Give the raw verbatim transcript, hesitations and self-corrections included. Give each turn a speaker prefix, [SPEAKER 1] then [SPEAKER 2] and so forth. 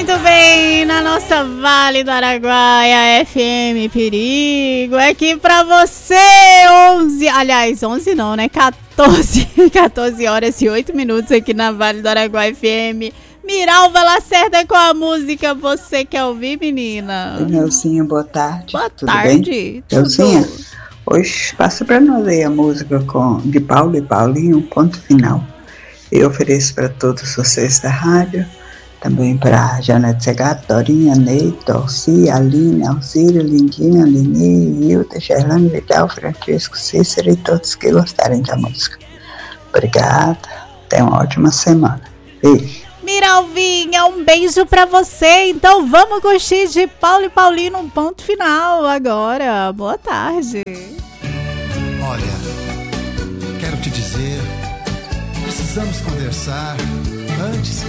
[SPEAKER 1] Muito bem, na nossa Vale do Araguaia, F M Perigo, é aqui pra você, onze, aliás, onze não, né, quatorze, quatorze horas e oito minutos aqui na Vale do Araguaia F M. Miralva Lacerda com a música Você Quer Ouvir, menina?
[SPEAKER 2] Oi, Nelsinha, boa tarde.
[SPEAKER 1] Boa
[SPEAKER 2] Tudo
[SPEAKER 1] tarde.
[SPEAKER 2] Bem?
[SPEAKER 1] Tudo.
[SPEAKER 2] Nelsinha, hoje passa pra nós aí a música com, de Paulo e Paulinho, ponto final. Eu ofereço para todos vocês da rádio, também para Janete Segato, Dorinha, Ney, Torci, Aline, Alcírio, Lindinha, Lini, Hilda, Gerlane Vidal, Francisco, Cícero e todos que gostarem da música. Obrigada, tenha uma ótima semana. Beijo.
[SPEAKER 1] Miralvinha, um beijo pra você. Então vamos curtir de Paulo e Paulinho no ponto final agora. Boa tarde.
[SPEAKER 3] Olha, quero te dizer, precisamos conversar antes